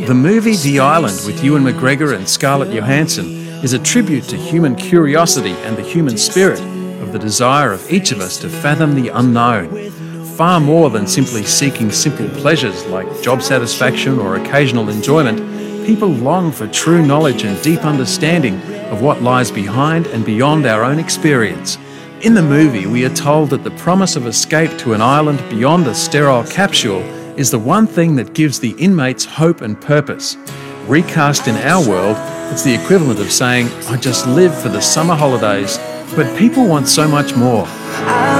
The movie The Island with Ewan McGregor and Scarlett Johansson is a tribute to human curiosity and the human spirit of the desire of each of us to fathom the unknown. Far more than simply seeking simple pleasures like job satisfaction or occasional enjoyment, people long for true knowledge and deep understanding of what lies behind and beyond our own experience. In the movie, we are told that the promise of escape to an island beyond a sterile capsule is the one thing that gives the inmates hope and purpose. Recast in our world, it's the equivalent of saying, "I just live for the summer holidays," but people want so much more.